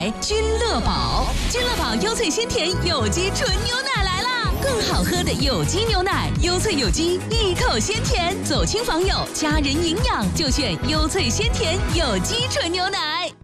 君乐宝，君乐宝优萃鲜甜有机纯牛奶来啦！更好喝的有机牛奶，优萃有机，一口鲜甜，走亲访友，家人营养就选优萃鲜甜有机纯牛奶。